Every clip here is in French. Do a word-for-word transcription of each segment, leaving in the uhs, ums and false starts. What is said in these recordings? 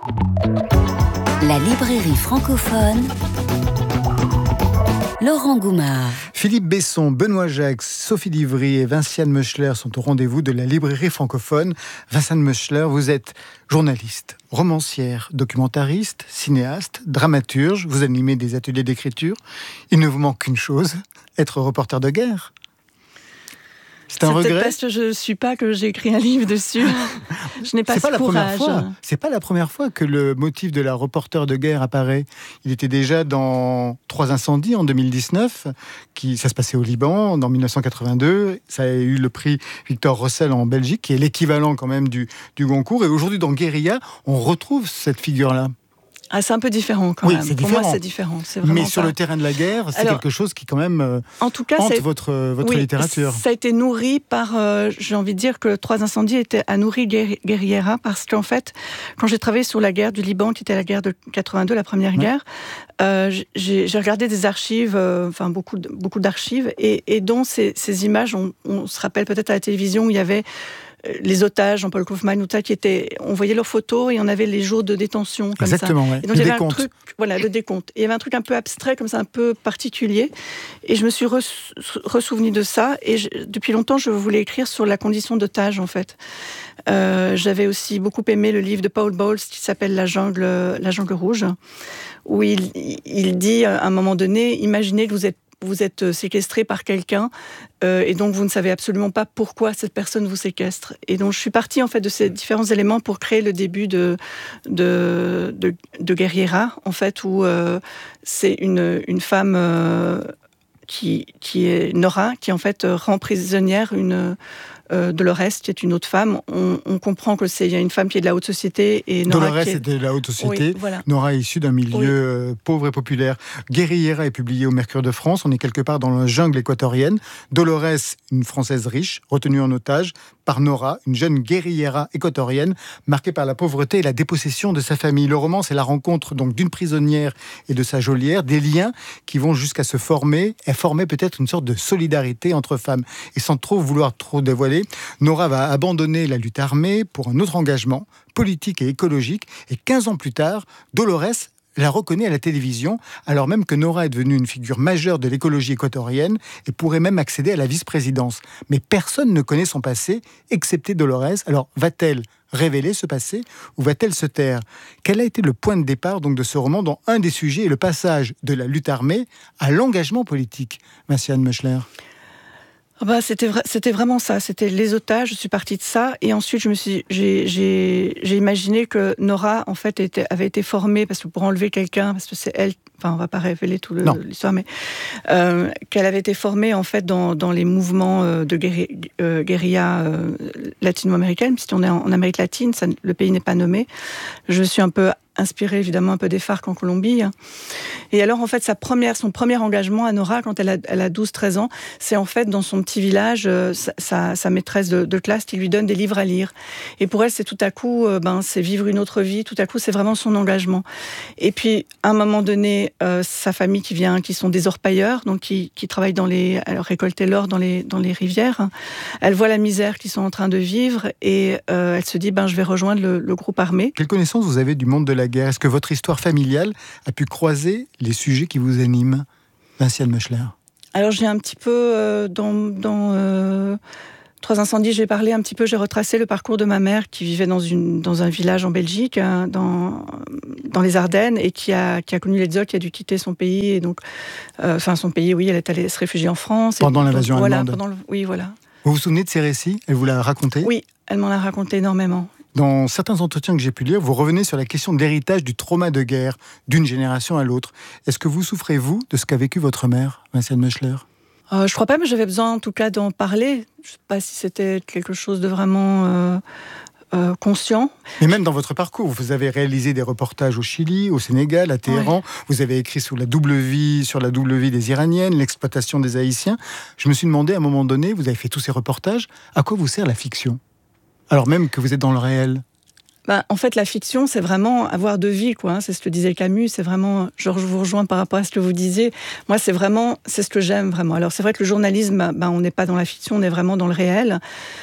La librairie francophone, Laurent Goumard. Philippe Besson, Benoît Jacques, Sophie Divry et Vinciane Meuchler sont au rendez-vous de la librairie francophone. Vinciane Meuchler, vous êtes journaliste, romancière, documentariste, cinéaste, dramaturge. Vous animez des ateliers d'écriture. Il ne vous manque qu'une chose, être reporter de guerre. C'est un c'est regret. peut-être parce que je ne suis pas que j'ai écrit un livre dessus. Je n'ai pas c'est ce pas la courage. première fois. C'est pas la première fois que le motif de la reporter de guerre apparaît. Il était déjà dans Trois incendies en deux mille dix-neuf. Qui, ça se passait au Liban en dix-neuf cent quatre-vingt-deux. Ça a eu le prix Victor Rossel en Belgique, qui est l'équivalent quand même du, du Goncourt. Et aujourd'hui, dans Guérilla, on retrouve cette figure-là. Ah, c'est un peu différent quand oui, même. C'est Pour différent. moi, c'est différent. C'est Mais sur pas... le terrain de la guerre, c'est Alors, quelque chose qui quand même euh, en tout cas, hante c'est... votre, votre oui, littérature. Ça a été nourri par, euh, j'ai envie de dire que Trois incendies était, a nourri Guérilla parce qu'en fait, quand j'ai travaillé sur la guerre du Liban, qui était la guerre de quatre-vingt-deux, la première ouais. guerre, euh, j'ai, j'ai regardé des archives, euh, enfin beaucoup, beaucoup d'archives, et, et dont ces, ces images, on, on se rappelle peut-être à la télévision où il y avait les otages, Jean-Paul Kaufmann, ou qui étaient, on voyait leurs photos et on avait les jours de détention comme Exactement, ça. Ouais. Et donc le il y avait décompte. un truc, voilà, le décompte. Et il y avait un truc un peu abstrait comme ça, un peu particulier. Et je me suis res- ressouvenue de ça. Et je, depuis longtemps, je voulais écrire sur la condition d'otage, en fait. Euh, j'avais aussi beaucoup aimé le livre de Paul Bowles qui s'appelle La jungle, la jungle rouge, où il, il dit à un moment donné, imaginez que vous êtes vous êtes séquestré par quelqu'un euh, et donc vous ne savez absolument pas pourquoi cette personne vous séquestre. Et donc je suis partie en fait de ces différents éléments pour créer le début de de de, de Guerriera, en fait, où euh, c'est une une femme euh, qui qui est Nora, qui en fait rend prisonnière une Euh, Dolores, qui est une autre femme. On, on comprend que c'est il y a une femme qui est de la haute société et Nora Dolores qui est... était de la haute société. Oui, voilà. Nora est issue d'un milieu oui. euh, pauvre et populaire. Guerriera est publié au Mercure de France. On est quelque part dans la jungle équatorienne. Dolores, une Française riche, retenue en otage par Nora, une jeune guerriera équatorienne, marquée par la pauvreté et la dépossession de sa famille. Le roman, c'est la rencontre donc d'une prisonnière et de sa geôlière, des liens qui vont jusqu'à se former, et former peut-être une sorte de solidarité entre femmes. Et sans trop vouloir trop dévoiler, Nora va abandonner la lutte armée pour un autre engagement politique et écologique. Et quinze ans plus tard, Dolores la reconnaît à la télévision, alors même que Nora est devenue une figure majeure de l'écologie équatorienne et pourrait même accéder à la vice-présidence. Mais personne ne connaît son passé, excepté Dolores. Alors, va-t-elle révéler ce passé ou va-t-elle se taire ? Quel a été le point de départ donc, de ce roman dont un des sujets est le passage de la lutte armée à l'engagement politique ? Vinciane Meuchler. Ah bah, c'était, vra- c'était vraiment ça, c'était les otages, je suis partie de ça, et ensuite je me suis, j'ai, j'ai, j'ai imaginé que Nora, en fait, était, avait été formée, parce que pour enlever quelqu'un, parce que c'est elle, enfin on va pas révéler tout le, l'histoire, mais euh, qu'elle avait été formée, en fait, dans, dans les mouvements euh, de guéri, euh, guérilla euh, latino-américaine, puisqu'on est en, en Amérique latine, ça, le pays n'est pas nommé. Je suis un peu inspirée évidemment un peu des FARC en Colombie. Et alors en fait sa première, son premier engagement à Nora quand elle a, elle a douze treize ans, c'est en fait dans son petit village, euh, sa, sa, sa maîtresse de, de classe qui lui donne des livres à lire. Et pour elle c'est tout à coup, euh, ben, c'est vivre une autre vie, tout à coup c'est vraiment son engagement. Et puis à un moment donné, euh, sa famille qui vient, qui sont des orpailleurs, donc qui, qui travaillent dans les, alors récolter l'or dans les, dans les rivières, elle voit la misère qu'ils sont en train de vivre et euh, elle se dit ben, je vais rejoindre le, le groupe armé. Quelle connaissance vous avez du monde de la guerre ? Est-ce que votre histoire familiale a pu croiser les sujets qui vous animent ? Vinciane Meuchler. Alors j'ai un petit peu, euh, dans, dans euh, Trois incendies, j'ai parlé un petit peu, j'ai retracé le parcours de ma mère qui vivait dans, une, dans un village en Belgique, hein, dans, dans les Ardennes, et qui a, qui a connu l'exode, qui a dû quitter son pays. Et donc, euh, enfin son pays, oui, elle est allée se réfugier en France. Pendant et, l'invasion donc, voilà, allemande. pendant le, Oui, voilà. Vous vous souvenez de ces récits ? Elle vous l'a raconté ? Oui, elle m'en a raconté énormément. Dans certains entretiens que j'ai pu lire, vous revenez sur la question de l'héritage du trauma de guerre, d'une génération à l'autre. Est-ce que vous souffrez, vous, de ce qu'a vécu votre mère, Vinciane Meuchler ? euh, Je crois pas, mais j'avais besoin en tout cas d'en parler. Je sais pas si c'était quelque chose de vraiment euh, euh, conscient. Mais même dans votre parcours, vous avez réalisé des reportages au Chili, au Sénégal, à Téhéran. Ouais. Vous avez écrit sur la double vie, sur la double vie des Iraniennes, l'exploitation des Haïtiens. Je me suis demandé à un moment donné, vous avez fait tous ces reportages, à quoi vous sert la fiction ? Alors même que vous êtes dans le réel. Ben, en fait, la fiction, c'est vraiment avoir de vie, quoi. C'est ce que disait Camus. C'est vraiment, je vous rejoins par rapport à ce que vous disiez. Moi, c'est vraiment, c'est ce que j'aime vraiment. Alors, c'est vrai que le journalisme, ben, on n'est pas dans la fiction, on est vraiment dans le réel.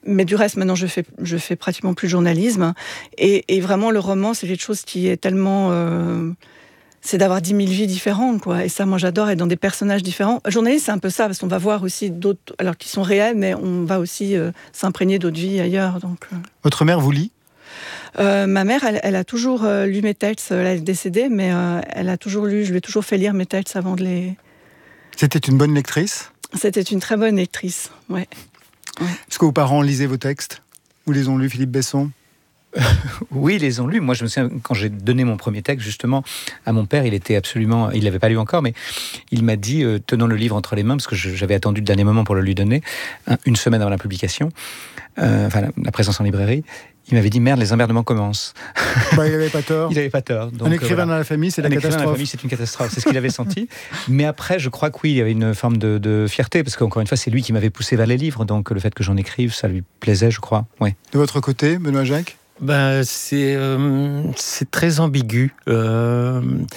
mais du reste, maintenant, je fais, je fais pratiquement plus de journalisme. Et, et vraiment, le roman, c'est quelque chose qui est tellement... Euh, c'est d'avoir dix mille vies différentes, quoi. Et ça, moi, j'adore être dans des personnages différents. Journaliste, c'est un peu ça, parce qu'on va voir aussi d'autres, alors qui sont réels, mais on va aussi euh, s'imprégner d'autres vies ailleurs. Donc, euh. Votre mère vous lit ? euh, Ma mère, elle, elle a toujours euh, lu mes textes. Elle est décédée, mais euh, elle a toujours lu, je lui ai toujours fait lire mes textes avant de les... C'était une bonne lectrice ? C'était une très bonne lectrice, ouais. ouais. Est-ce que vos parents lisaient vos textes ? Ou les ont lus, Philippe Besson ? Oui, ils les ont lus. Moi, je me souviens, quand j'ai donné mon premier texte, justement, à mon père, il était absolument... Il ne l'avait pas lu encore, mais il m'a dit, euh, tenant le livre entre les mains, parce que je, j'avais attendu le dernier moment pour le lui donner, un, une semaine avant la publication, euh, enfin, la, la présence en librairie, il m'avait dit, merde, les emmerdements commencent. Bah, il n'avait pas tort. Il n'avait pas tort. Donc, un écrivain euh, voilà. dans la famille, c'est la un catastrophe. Dans la famille, c'est une catastrophe. C'est ce qu'il avait senti. Mais après, je crois que oui, il y avait une forme de, de fierté, parce qu'encore une fois, c'est lui qui m'avait poussé vers les livres, donc le fait que j'en écrive, ça lui plaisait, je crois. Ouais. De votre côté, Benoît Jacques ? Ben, c'est, euh, c'est très ambigu. Euh,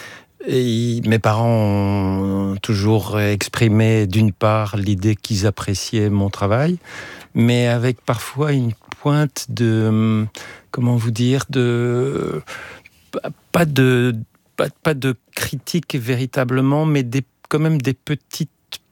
et mes parents ont toujours exprimé, d'une part, l'idée qu'ils appréciaient mon travail, mais avec parfois une pointe de, comment vous dire, de, pas de, pas, pas de critique véritablement, mais des, quand même des petites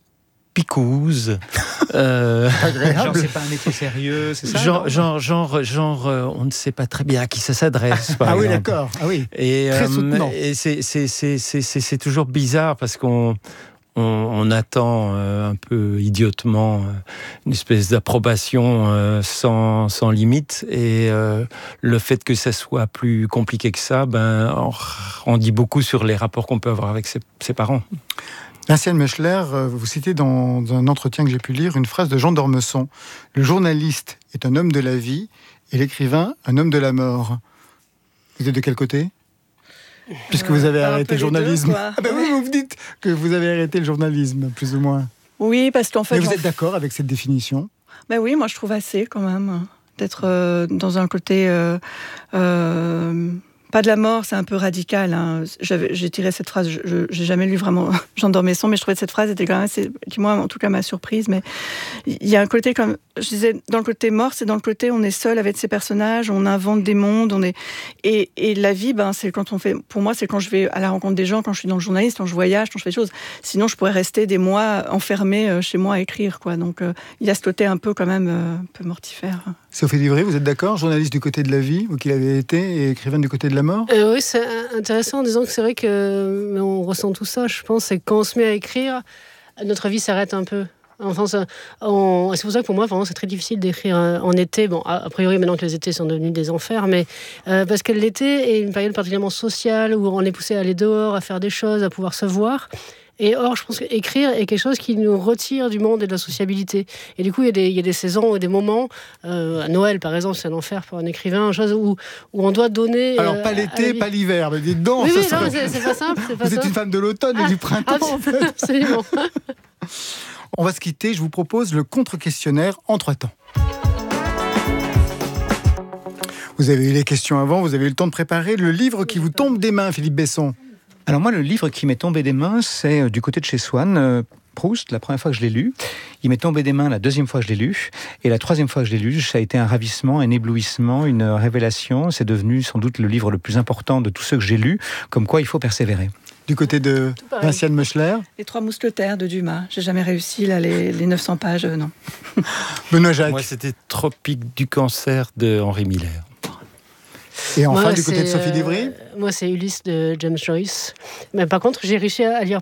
picouses. Euh, genre, c'est pas un métier sérieux, c'est ça? Genre, genre, genre, genre euh, on ne sait pas très bien à qui ça s'adresse. Ah, ah oui, d'accord. Ah oui. Et, très euh, soutenant. Et c'est, c'est, c'est, c'est, c'est, c'est toujours bizarre parce qu'on on, on attend euh, un peu idiotement euh, une espèce d'approbation euh, sans, sans limite. Et euh, le fait que ça soit plus compliqué que ça, ben, on, on dit beaucoup sur les rapports qu'on peut avoir avec ses, ses parents. Vinciane Mechler, vous citez dans un entretien que j'ai pu lire une phrase de Jean d'Ormesson. Le journaliste est un homme de la vie et l'écrivain un homme de la mort. Vous êtes de quel côté ? Puisque vous avez euh, arrêté le journalisme. Deux, ah ben oui, vous me dites que vous avez arrêté le journalisme, plus ou moins. Oui, parce qu'en fait... Mais vous êtes d'accord avec cette définition ? Ben oui, moi je trouve assez quand même, d'être euh, dans un côté... Euh, euh, pas de la mort, c'est un peu radical. Hein. J'avais, j'ai tiré cette phrase, je n'ai jamais lu vraiment Jean d'Ormesson, mais je trouvais que cette phrase était quand même assez, qui moi en tout cas m'a surprise. Mais il y a un côté comme, je disais, dans le côté mort, c'est dans le côté on est seul avec ses personnages, on invente des mondes, on est et, et la vie, ben c'est quand on fait. Pour moi, c'est quand je vais à la rencontre des gens, quand je suis dans le journalisme, quand je voyage, quand je fais des choses. Sinon, je pourrais rester des mois enfermée chez moi à écrire, quoi. Donc euh, il y a ce côté un peu quand même euh, un peu mortifère. Sophie Divry, vous êtes d'accord, journaliste du côté de la vie, vous qui l'avez été, et écrivaine du côté de la mort ? euh, Oui, c'est intéressant en disant que c'est vrai que on ressent tout ça, je pense, c'est que quand on se met à écrire, notre vie s'arrête un peu. Enfin, ça, on, c'est pour ça que pour moi, vraiment, c'est très difficile d'écrire en été. Bon, a, a priori, maintenant que les étés sont devenus des enfers, mais euh, parce que l'été est une période particulièrement sociale où on est poussé à aller dehors, à faire des choses, à pouvoir se voir. Et or, je pense qu'écrire est quelque chose qui nous retire du monde et de la sociabilité. Et du coup, il y a des, il y a des saisons et des moments, euh, à Noël par exemple, c'est un enfer pour un écrivain, une chose où, où on doit donner... Alors, pas l'été, pas l'hiver, mais dites donc... Oui, ça oui, serait... non, c'est, c'est pas simple. C'est pas vous simple. êtes une femme de l'automne ah, et du printemps, absolument, en fait. Absolument. On va se quitter, je vous propose le contre-questionnaire entre-temps. Vous avez eu les questions avant, vous avez eu le temps de préparer le livre qui vous tombe des mains, Philippe Besson. Alors moi, le livre qui m'est tombé des mains, c'est euh, du côté de chez Swann, euh, Proust, la première fois que je l'ai lu. Il m'est tombé des mains la deuxième fois que je l'ai lu. Et la troisième fois que je l'ai lu, ça a été un ravissement, un éblouissement, une révélation. C'est devenu sans doute le livre le plus important de tous ceux que j'ai lus, comme quoi il faut persévérer. Du côté de Vinciane Mechler. Les Trois Mousquetaires de Dumas. J'ai jamais réussi, là, les, les neuf cents pages, euh, non. Benoît Jacques. Moi, c'était Tropique du cancer de Henri Miller. Et enfin, moi, du côté de Sophie euh, Divry. Moi, c'est Ulysse de James Joyce. Mais par contre, j'ai réussi à lire